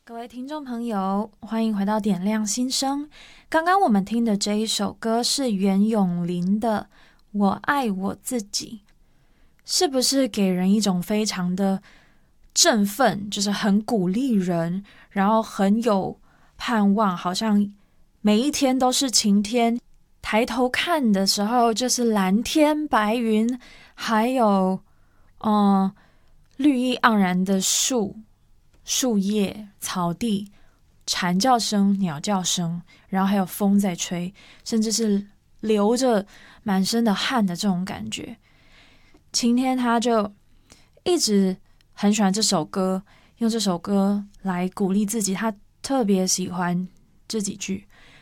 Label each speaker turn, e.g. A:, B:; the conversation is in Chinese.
A: 各位听众朋友，欢迎回到点亮心声。刚刚我们听的这一首歌是袁咏琳的《我爱我自己》，是不是给人一种非常的振奋，就是很鼓励人，然后很有盼望，好像每一天都是晴天，抬头看的时候就是蓝天白云，还有绿意盎然的树叶、草地、蝉叫声、鸟叫声，然后还有风在吹，甚至是流着满身的汗的这种感觉。晴天他就一直很喜欢这首歌，用这首歌来鼓励自己。他特别喜欢这几句：